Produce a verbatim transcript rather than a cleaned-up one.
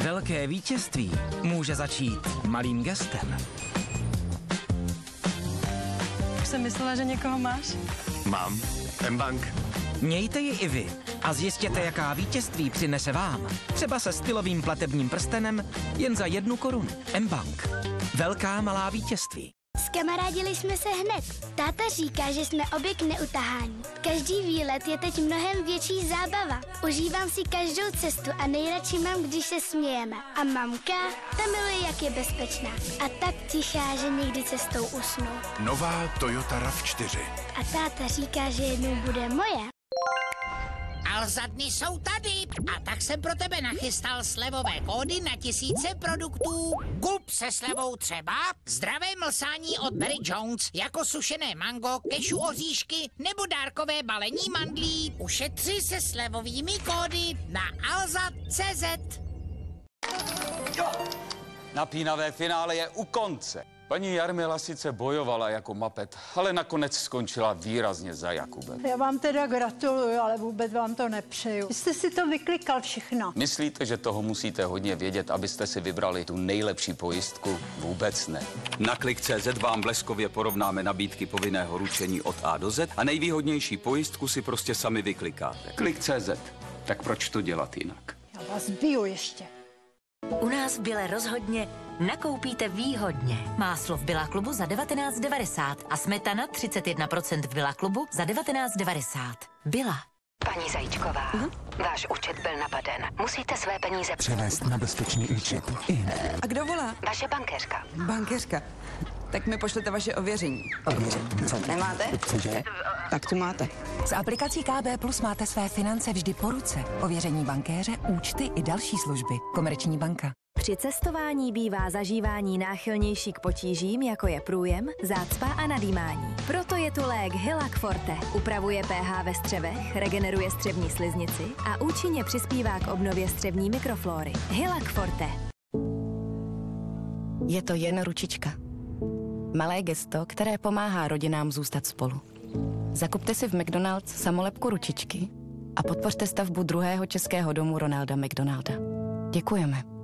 Velké vítězství může začít malým gestem. Už jsem myslela, že někoho máš. Mám. M-Bank. Mějte ji i vy a zjistěte, jaká vítězství přinese vám. Třeba se stylovým platebním prstenem jen za jednu korunu. M-Bank. Velká malá vítězství. Skamarádili jsme se hned. Táta říká, že jsme oběk neutahání. Každý výlet je teď mnohem větší zábava. Užívám si každou cestu a nejradši mám, když se smějeme. A mamka, ta miluje, jak je bezpečná. A tak tichá, že někdy cestou usnou. Nová Toyota RAV čtyři. A táta říká, že jednou bude moje. Alza dny jsou tady a tak jsem pro tebe nachystal slevové kódy na tisíce produktů. Kup se slevou třeba zdravé mlsání od Barry Jones, jako sušené mango, kešu oříšky nebo dárkové balení mandlí. Ušetři se slevovými kódy na alza tečka cé zet. Napínavé finále je u konce. Paní Jarmila sice bojovala jako mapet, ale nakonec skončila výrazně za Jakubem. Já vám teda gratuluju, ale vůbec vám to nepřeju. Vy jste si to vyklikal všechno. Myslíte, že toho musíte hodně vědět, abyste si vybrali tu nejlepší pojistku? Vůbec ne. Na klik tečka cé zet vám bleskově porovnáme nabídky povinného ručení od A do Z a nejvýhodnější pojistku si prostě sami vyklikáte. klik tečka cé zet. Tak proč to dělat jinak? Já vás biju ještě. U nás v Bile rozhodně nakoupíte výhodně. Máslo v Billa klubu za devatenáct devadesát a smetana třicet jedna procent v Billa klubu za devatenáct devadesát. Billa. Paní Zajíčková, uh-huh. Váš účet byl napaden. Musíte své peníze převést na bezpečný účet. A kdo volá? Vaše bankéřka. Bankéřka. Tak mi pošlete vaše ověření. Ověření? Co? Nemáte? Cože? Tak tu máte. S aplikací K B Plus máte své finance vždy po ruce. Ověření bankéře, účty i další služby. Komerční banka. Při cestování bývá zažívání náchylnější k potížím, jako je průjem, zácpa a nadýmání. Proto je tu lék Hylac Forte. Upravuje pH ve střevech, regeneruje střevní sliznici a účinně přispívá k obnově střevní mikroflóry. Hylac Forte. Je to jen ručička. Malé gesto, které pomáhá rodinám zůstat spolu. Zakupte si v McDonald's samolepku ručičky a podpořte stavbu druhého českého domu Ronalda McDonalda. Děkujeme.